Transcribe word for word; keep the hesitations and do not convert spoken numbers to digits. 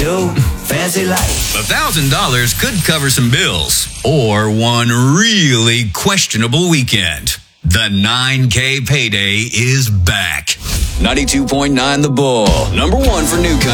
Yo, fancy life. A thousand dollars could cover some bills or one really questionable weekend. The nine K payday is back. ninety-two point nine The Bull, number one for new country.